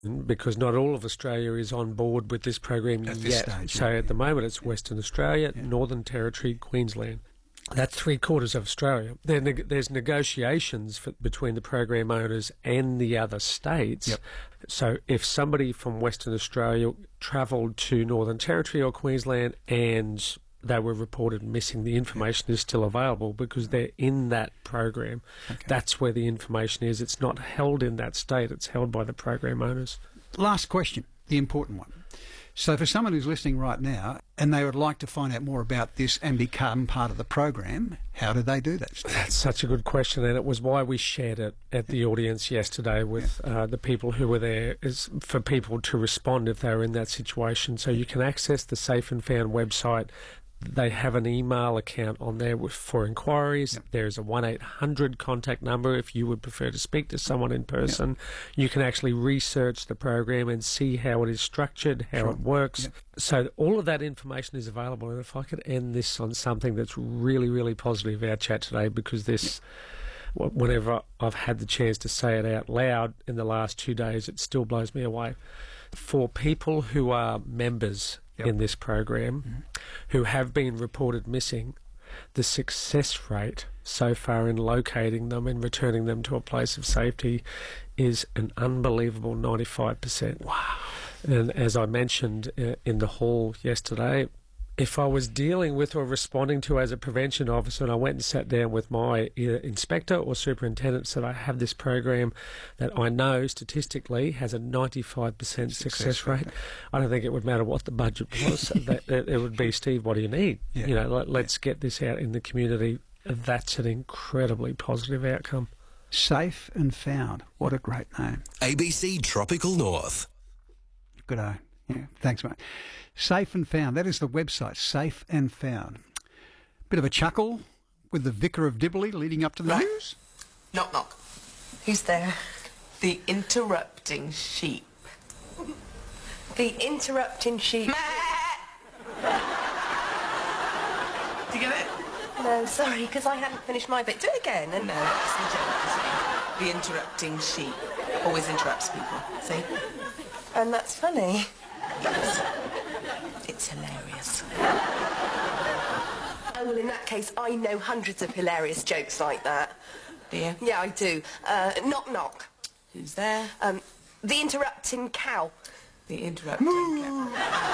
because not all of Australia is on board with this program At yet. this stage, So yeah. at the moment it's Western Australia, Northern Territory, Queensland. That's 3/4 of Australia. There's negotiations between the program owners and the other states. Yep. So if somebody from Western Australia travelled to Northern Territory or Queensland and they were reported missing, the information is still available because they're in that program. Okay. That's where the information is. It's not held in that state. It's held by the program owners. Last question, the important one. So for someone who's listening right now and they would like to find out more about this and become part of the program, how do they do that? That's such a good question, and it was why we shared it at the audience yesterday with the people who were there, is for people to respond if they were in that situation. So you can access the Safe and Found website. They have an email account on there for inquiries. Yep. There's a 1-800 contact number if you would prefer to speak to someone in person. Yep. You can actually research the program and see how it is structured, how it works. Yep. So all of that information is available. And if I could end this on something that's really, really positive, our chat today, because this... Whenever I've had the chance to say it out loud in the last 2 days, it still blows me away. For people who are members in this program, who have been reported missing, the success rate so far in locating them and returning them to a place of safety is an unbelievable 95%. Wow. And as I mentioned in the hall yesterday, if I was dealing with or responding to as a prevention officer and I went and sat down with my either inspector or superintendent, said I have this program that I know statistically has a 95% success rate, I don't think it would matter what the budget was. It would be, Steve, what do you need? Yeah. You know, let's get this out in the community. That's an incredibly positive outcome. Safe and Found. What a great name. ABC Tropical North. Good eye. Yeah, thanks, mate. Safe and Found. That is the website, Safe and Found. Bit of a chuckle with the Vicar of Dibley leading up to the news. Knock, knock. Who's there? The interrupting sheep. The interrupting sheep. Do you get it? No, sorry, because I hadn't finished my bit. Do it again. And No, that's the joke, you see. The interrupting sheep always interrupts people, see? And that's funny. Yes. It's hilarious. Oh, well, in that case, I know hundreds of hilarious jokes like that. Do you? Yeah, I do. Knock, knock. Who's there? The interrupting cow. The interrupting cow.